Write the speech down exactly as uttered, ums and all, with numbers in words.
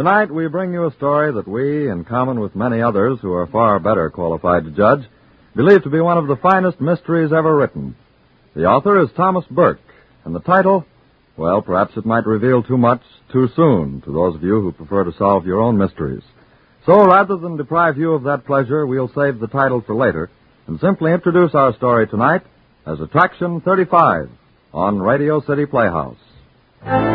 Tonight we bring you a story that we, in common with many others who are far better qualified to judge, believe to be one of the finest mysteries ever written. The author is Thomas Burke, and the title, well, perhaps it might reveal too much too soon to those of you who prefer to solve your own mysteries. So rather than deprive you of that pleasure, we'll save the title for later and simply introduce our story tonight as Attraction thirty-five on Radio City Playhouse.